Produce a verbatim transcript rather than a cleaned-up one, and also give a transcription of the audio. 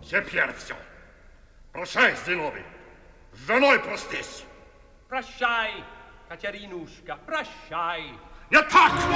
Теперь все. Прощай, Зиновий. С женой простись. Прощай, Катеринушка, прощай. Не так!